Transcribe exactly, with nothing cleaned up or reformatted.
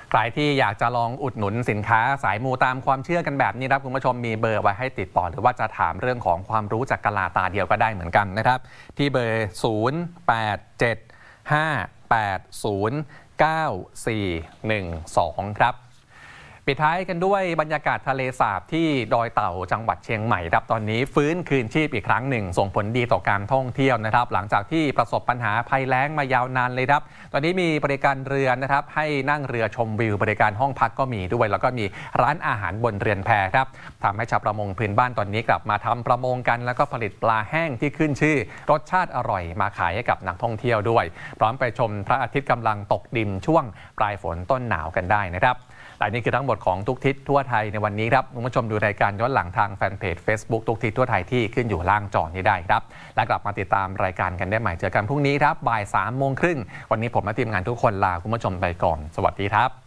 ใครที่อยากจะลองอุดหนุนสินค้าสายมูตามความเชื่อกันแบบนี้ครับคุณผู้ชมมีเบอร์ไว้ให้ติดต่อหรือว่าจะถามเรื่องของความรู้จากกะลาตาเดียวก็ได้เหมือนกันนะครับที่เบอร์ศูนย์ แปด เจ็ด ห้า แปด ศูนย์ เก้า สี่ หนึ่ง สองครับปิดท้ายกันด้วยบรรยากาศทะเลสาบที่ดอยเต่าจังหวัดเชียงใหม่ครับตอนนี้ฟื้นคืนชีพอีกครั้งหนึ่งส่งผลดีต่อการท่องเที่ยวนะครับหลังจากที่ประสบปัญหาภัยแล้งมายาวนานเลยครับตอนนี้มีบริการเรือนะครับให้นั่งเรือชมวิวบริการห้องพักก็มีด้วยแล้วก็มีร้านอาหารบนเรือนแพครับทำให้ชาวประมงพื้นบ้านตอนนี้กลับมาทำประมงกันแล้วก็ผลิตปลาแห้งที่ขึ้นชื่อรสชาติอร่อยมาขายให้กับนักท่องเที่ยวด้วยพร้อมไปชมพระอาทิตย์กำลังตกดินช่วงปลายฝนต้นหนาวกันได้นะครับและนี่คือทั้งหมดของทุกทิศทั่วไทยในวันนี้ครับคุณผู้ชมดูรายการย้อนหลังทางแฟนเพจ Facebook ทุกทิศทั่วไทยที่ขึ้นอยู่ล่างจอนี้ได้ครับและกลับมาติดตามรายการกันได้ใหม่เจอกันพรุ่งนี้ครับบ่ายสามโมงครึ่งวันนี้ผมและทีมงานทุกคนลาคุณผู้ชมไปก่อนสวัสดีครับ